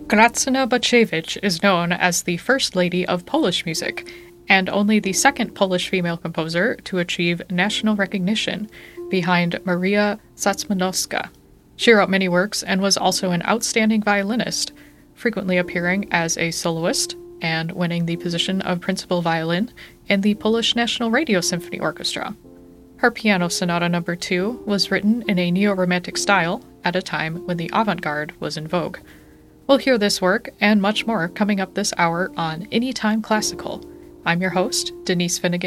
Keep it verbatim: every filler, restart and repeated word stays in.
Grażyna Bacewicz is known as the First Lady of Polish music, and only the second Polish female composer to achieve national recognition, behind Maria Szatzmanowska. She wrote many works and was also an outstanding violinist, frequently appearing as a soloist and winning the position of principal violin in the Polish National Radio Symphony Orchestra. Her Piano Sonata Number two was written in a neo-romantic style at a time when the avant-garde was in vogue. We'll hear this work and much more coming up this hour on Anytime Classical. I'm your host, Denise Finnegan.